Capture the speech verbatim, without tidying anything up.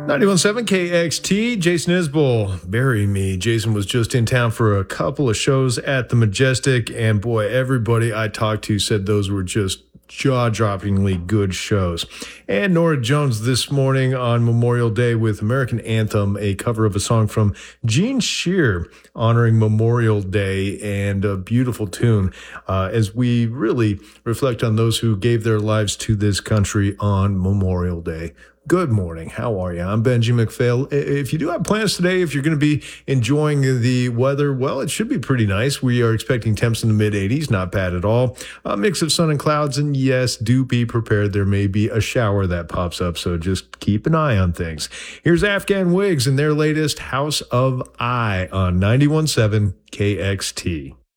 ninety-one point seven K X T, Jason Isbell, bury me. Jason was just in town for a couple of shows at the Majestic, and boy, everybody I talked to said those were just jaw-droppingly good shows. And Norah Jones this morning on Memorial Day with American Anthem, a cover of a song from Gene Shear honoring Memorial Day, and a beautiful tune uh, as we really reflect on those who gave their lives to this country on Memorial Day. Good morning. How are you? I'm Benji McPhail. If you do have plans today, if you're going to be enjoying the weather, well, it should be pretty nice. We are expecting temps in the mid eighties, not bad at all. A mix of sun and clouds, and yes, do be prepared. There may be a shower that pops up, so just keep an eye on things. Here's Afghan Wigs and their latest House of I on ninety-one point seven K X T.